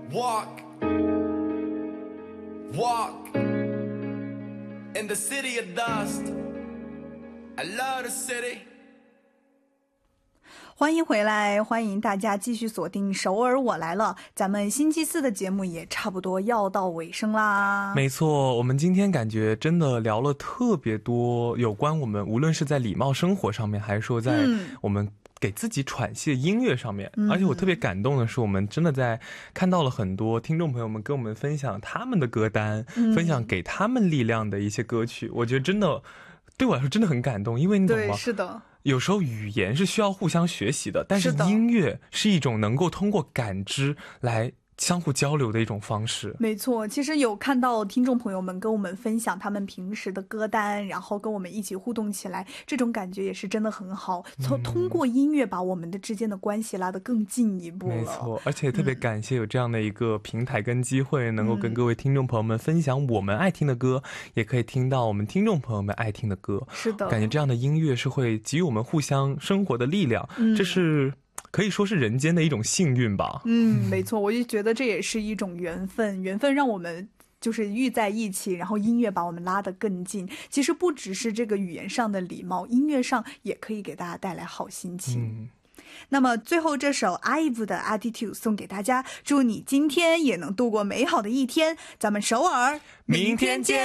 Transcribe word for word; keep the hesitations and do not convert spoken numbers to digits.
Walk, walk in the city of dust. I love the city. 欢迎回来，欢迎大家继续锁定首尔我来了。咱们星期四的节目也差不多要到尾声啦。 没错，我们今天感觉真的聊了特别多有关我们无论是在礼貌生活上面，还是说在我们给自己喘息的音乐上面、嗯、而且我特别感动的是，我们真的在看到了很多听众朋友们跟我们分享他们的歌单、嗯、分享给他们力量的一些歌曲。我觉得真的对我来说真的很感动，因为你懂吗？ 对，是的， 有时候语言是需要互相学习的，但是音乐是一种能够通过感知来相互交流的一种方式。 没错，其实有看到听众朋友们跟我们分享他们平时的歌单，然后跟我们一起互动起来，这种感觉也是真的很好，从、嗯、通过音乐把我们的之间的关系拉得更进一步了。 没错，而且特别感谢有这样的一个平台跟机会、嗯、能够跟各位听众朋友们分享我们爱听的歌、嗯、也可以听到我们听众朋友们爱听的歌。 是的， 感觉这样的音乐是会给予我们互相生活的力量、嗯、这是可以说是人间的一种幸运吧。 嗯，没错，我就觉得这也是一种缘分，缘分让我们就是遇在一起，然后音乐把我们拉得更近。其实不只是这个语言上的礼貌，音乐上也可以给大家带来好心情。嗯，那么最后这首 I V E 的 Attitude 送给大家，祝你今天也能度过美好的一天。咱们首尔明天见。